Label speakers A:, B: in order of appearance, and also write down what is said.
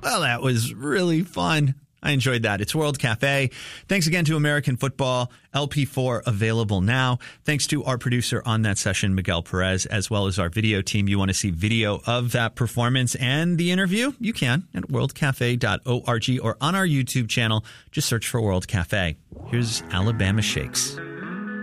A: Well, that was really fun. I enjoyed that. It's World Cafe. Thanks again to American Football. LP4 available now. Thanks to our producer on that session, Miguel Perez, as well as our video team. You want to see video of that performance and the interview? You can at worldcafe.org or on our YouTube channel. Just search for World Cafe. Here's Alabama Shakes.